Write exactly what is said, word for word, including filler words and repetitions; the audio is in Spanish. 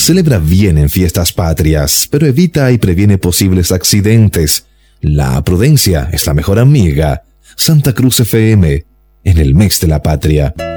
Celebra bien en fiestas patrias, pero evita y previene posibles accidentes. La prudencia es la mejor amiga. Santa Cruz F M, en el mes de la patria.